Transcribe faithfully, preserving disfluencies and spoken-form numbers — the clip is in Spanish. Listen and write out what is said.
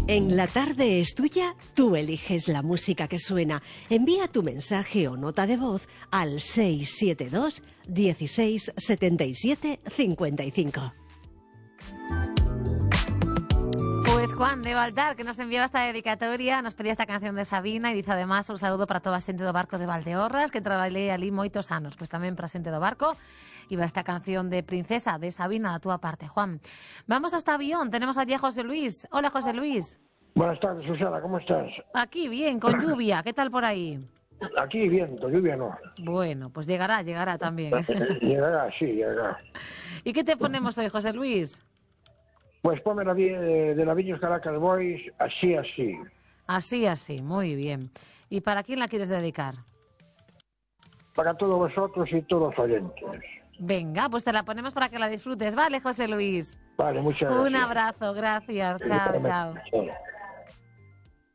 En La Tarde es Tuya, tú eliges la música que suena. Envía tu mensaje o nota de voz al seis siete dos, dieciséis, setenta y siete, cincuenta y cinco. Pues Juan de Baltar, que nos enviaba esta dedicatoria, nos pedía esta canción de Sabina y dice además un saludo para toda a xente do barco de Valdeorras, que traballei ali moitos anos. Pues tamén para a xente do barco iba esta canción de Princesa, de Sabina, a túa parte, Juan. Vamos hasta Avión, tenemos allí a José Luis. Hola, José Luis. Buenas tardes, Susana, ¿cómo estás? Aquí bien, con lluvia, ¿qué tal por ahí? Aquí bien, con lluvia no. Bueno, pues llegará, llegará también. Llegará, sí, llegará. ¿Y qué te ponemos hoy, José Luis? Pues ponme la de, de la Viños Caracas Boys, así, así. Así, así, muy bien. ¿Y para quién la quieres dedicar? Para todos vosotros y todos los oyentes. Venga, pues te la ponemos para que la disfrutes, ¿vale, José Luis? Vale, muchas gracias. Un abrazo, gracias, chao, chao. Chao.